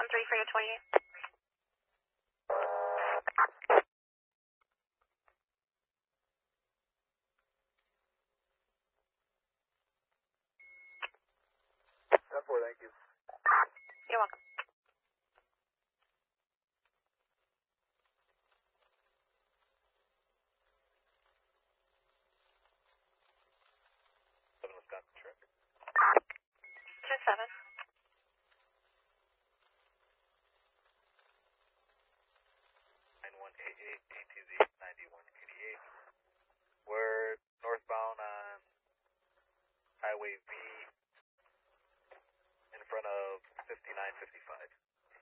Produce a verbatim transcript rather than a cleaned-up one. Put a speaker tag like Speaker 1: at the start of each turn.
Speaker 1: three for your twenty-eight.
Speaker 2: ten four, thank you.
Speaker 1: You're welcome.
Speaker 2: seven Wisconsin traffic.
Speaker 1: two seven.
Speaker 2: nine one eight eight, A T Z ninety-one eighty-eight. We're northbound on Highway V in front of fifty-nine fifty-five.